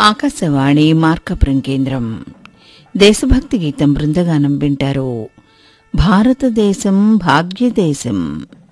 ఆకాశవాణి మార్కాపురం కేంద్రం దేశభక్తి గీతం బృందగానం వింటారు. భారతదేశం భాగ్యదేశం.